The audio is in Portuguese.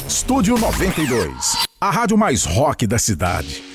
Estúdio 92. A rádio mais rock da cidade.